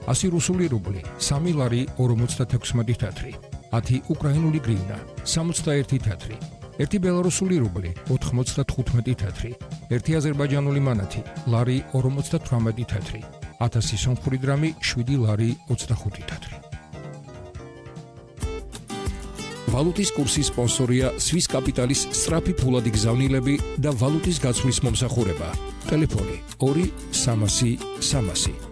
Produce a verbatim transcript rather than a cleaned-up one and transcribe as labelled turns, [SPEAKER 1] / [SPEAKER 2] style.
[SPEAKER 1] ასი რუსული რუბლი, სამი ლარი ორმოცდათექვსმეტი თეთრი, ათი უკრაინული გრივნა, სამოცდაერთი თეთრი, ერთი ბელარუსული რუბლი, ოთხმოცდათხუთმეტი თეთრი, ერთი აზერბაიჯანული მანათი, ლარი ორმოცდათვრამეტი თეთრი, ათასი სომხური დრამი, შვიდი ლარი ოცდახუთი თეთრი. ვალუტის კურსის სპონსორია Swiss Capital-ის სწრაფი ფულადი გზავნილები და ვალუტის გაცვლის მომსახურება. ტელეფონი ორი სამასი სამასი.